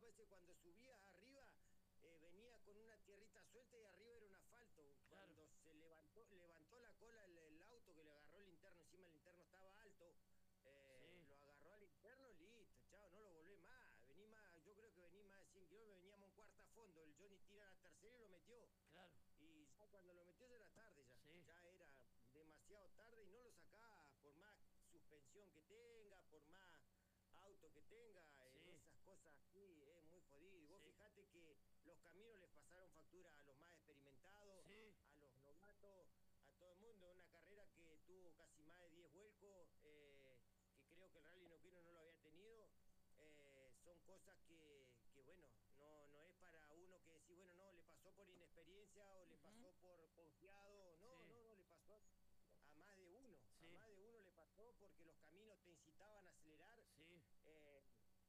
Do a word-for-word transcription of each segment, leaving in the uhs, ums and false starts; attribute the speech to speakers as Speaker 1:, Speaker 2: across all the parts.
Speaker 1: veces cuando subías arriba, eh, venía con una tierrita suelta y arriba era un asfalto.
Speaker 2: Claro.
Speaker 1: Cuando se levantó, levantó la cola el, el auto que le agarró el interno, encima el interno estaba alto. Eh,
Speaker 2: Sí.
Speaker 1: Lo agarró al interno, listo, chao, no lo volví más. Vení más, yo creo que vení más de cien kilómetros, veníamos en cuarta a fondo. El Johnny tira la tercera y lo metió.
Speaker 2: Claro.
Speaker 1: Y ya cuando lo metió ya era tarde, ya.
Speaker 2: Sí.
Speaker 1: Ya era demasiado tarde y no lo sacaba por más suspensión que tenga, por más auto que tenga,
Speaker 2: Sí.
Speaker 1: en esas cosas así es muy jodido. Y vos
Speaker 2: Sí.
Speaker 1: fijate que los caminos les pasaron factura a los más experimentados,
Speaker 2: Sí.
Speaker 1: a los novatos, a todo el mundo. Una carrera que tuvo casi más de diez vuelcos, eh, que creo que el Rally Neuquino no lo había tenido. Eh, son cosas que, que bueno, no, no es para uno que decir, bueno, no, le pasó por inexperiencia o le
Speaker 2: Ujú.
Speaker 1: pasó por confiado. No,
Speaker 2: Sí.
Speaker 1: no, no, le pasó a más de uno.
Speaker 2: Sí.
Speaker 1: A más de uno le pasó porque los caminos te incitaban a acelerar.
Speaker 2: Sí.
Speaker 1: Eh,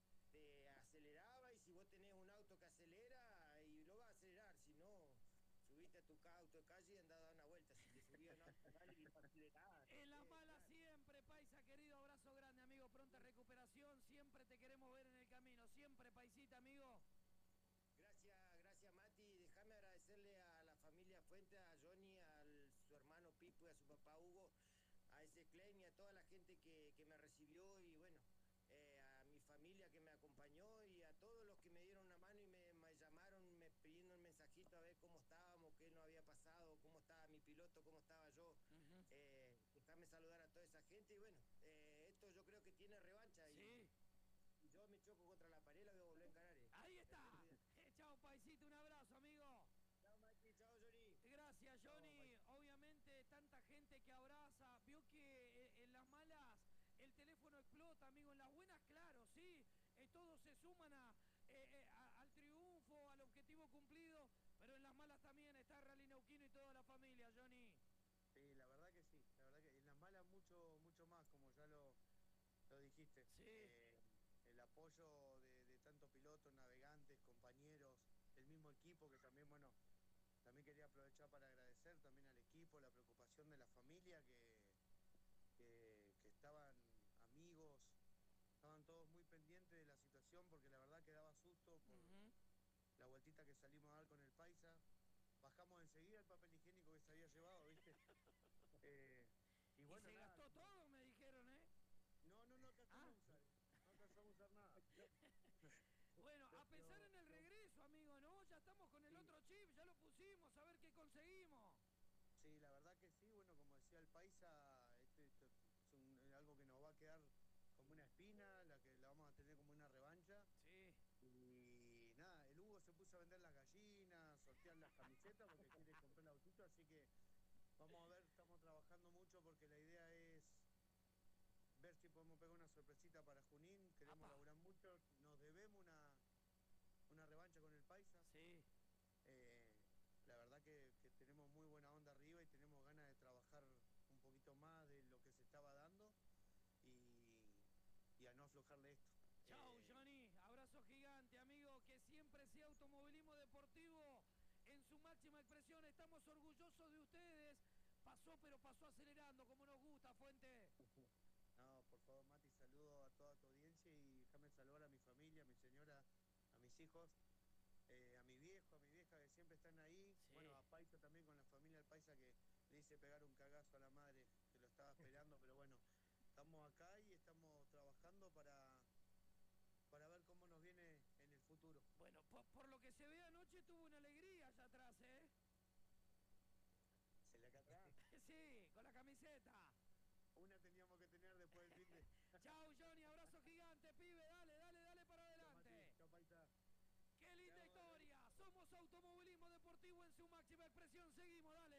Speaker 1: te aceleraba y si vos tenés un auto que acelera y lo va a acelerar, si no, subiste a tu ca- auto de calle y andá a dar una vuelta. Si te subías a un auto de calle y no acelerás.
Speaker 2: En las
Speaker 1: eh,
Speaker 2: malas
Speaker 1: claro.
Speaker 2: siempre, Paisa, querido, abrazo grande, amigo, pronta recuperación, siempre te queremos ver en el camino, siempre, Paisita, amigo.
Speaker 1: Gracias, gracias Mati. Déjame agradecerle a la familia Fuente, a Johnny, a su hermano Pipo y a su papá Hugo, a ese Klein y a toda la gente que, que me recibió y bueno, eh, a mi familia que me acompañó y a todos los que me dieron una mano y me, me llamaron me pidiendo un mensajito a ver cómo estábamos, qué nos había pasado, cómo estaba mi piloto, cómo estaba yo.
Speaker 2: Ujú.
Speaker 1: Eh, déjame saludar a toda esa gente y bueno, eh, esto yo creo que tiene revancha y,
Speaker 2: Sí.
Speaker 1: y yo me choco contra la pared, la voy a volver a encarar. Eh.
Speaker 2: Ahí está. Eh, chao, Paisita, un abrazo, amigo.
Speaker 1: Chao Mati, chao Johnny.
Speaker 2: Gracias, Johnny.
Speaker 1: No,
Speaker 2: Obviamente, tanta gente que abraza. Vio que eh, en las malas el teléfono explota, amigo. En las buenas, claro, sí. Eh, todos se suman a, eh, eh, a- al triunfo, al objetivo cumplido. Pero en las malas también está Rally Neuquino y toda la familia, Johnny.
Speaker 3: Sí, la verdad que sí, la verdad que en las malas mucho, mucho más, como ya lo, lo dijiste.
Speaker 2: Sí.
Speaker 3: Eh, el apoyo de, de tanto pilotos, navegantes, compañeros, el mismo equipo que también, bueno, también quería aprovechar para agradecer también al equipo, la preocupación de la familia, que, que, que estaban amigos, estaban todos muy pendientes de la situación porque la verdad que daba susto por
Speaker 2: Ujú.
Speaker 3: la vueltita que salimos a dar con el Paisa. Bajamos enseguida el papel higiénico que se había llevado, ¿viste? Eh, y
Speaker 2: Y
Speaker 3: bueno,
Speaker 2: se
Speaker 3: nada,
Speaker 2: gastó
Speaker 3: como-
Speaker 2: todo, me dijeron, ¿eh?
Speaker 3: No, no, no alcanzamos
Speaker 2: Ah.
Speaker 3: a usar, no alcanzamos a usar nada.
Speaker 2: Bueno, a
Speaker 3: Pero-
Speaker 2: pensar en el
Speaker 3: pero-
Speaker 2: regreso, amigo, ¿no? Ya estamos con el
Speaker 3: Sí.
Speaker 2: otro chip, ya lo pusimos, a ver qué conseguimos.
Speaker 3: Sí, la verdad que sí, bueno, como decía el Paisa, este, esto es un- es algo que nos va a quedar como una espina, la que la vamos a tener como una revancha.
Speaker 2: Sí.
Speaker 3: Y nada, el Hugo se puso a vender las gallinas, sortear las camisetas porque quiere comprar el autito, así que vamos a ver, estamos trabajando mucho porque la idea es ver si podemos pegar una sorpresita para Junín, queremos
Speaker 2: Apa.
Speaker 3: laburar mucho, nos debemos una, una revancha con el Paisa.
Speaker 2: Sí.
Speaker 3: Eh, la verdad que, que tenemos muy buena onda arriba y tenemos ganas de trabajar un poquito más de lo que se estaba dando y, y a no aflojarle esto.
Speaker 2: Chau,
Speaker 3: Eh,
Speaker 2: Johnny. Abrazo gigante, amigo. Que siempre sea automovilismo deportivo en su máxima expresión. Estamos orgullosos de ustedes. Pasó, pero pasó acelerando, como nos gusta, Fuente.
Speaker 3: No, por favor, Mati, saludo a toda tu audiencia y déjame saludar a mi familia, a mi señora, a mis hijos, eh, a mi viejo, a mi vieja que siempre están ahí.
Speaker 2: Sí.
Speaker 3: Bueno, a Paisa también con la familia del Paisa que le hice pegar un cagazo a la madre que lo estaba esperando, pero bueno, estamos acá y estamos trabajando para, para ver cómo nos viene en el futuro.
Speaker 2: Bueno, por, por lo que se ve anoche tuvo una alegría allá atrás, ¿eh?
Speaker 3: Se le acá atrás.
Speaker 2: Sí, con la camiseta.
Speaker 3: Una teníamos que tener después del fin de.
Speaker 2: Chau, Johnny. Abrazo gigante, pibe. Dale, dale, dale para adelante.
Speaker 3: Chao, Paisa.
Speaker 2: ¡Qué linda
Speaker 3: Chao,
Speaker 2: historia! Somos automovilismo deportivo en su máxima expresión. Seguimos, dale.